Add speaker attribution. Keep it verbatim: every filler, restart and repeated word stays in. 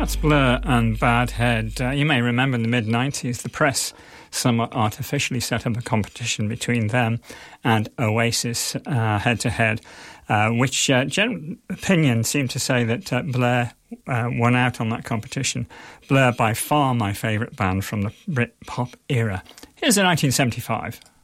Speaker 1: That's Blur and Bad Head. Uh, you may remember in the mid nineties, the press somewhat artificially set up a competition between them and Oasis uh, head-to-head, uh, which uh, general opinion seemed to say that uh, Blur uh, won out on that competition. Blur, by far my favourite band from the Brit pop era. Here's a nineteen seventy-five.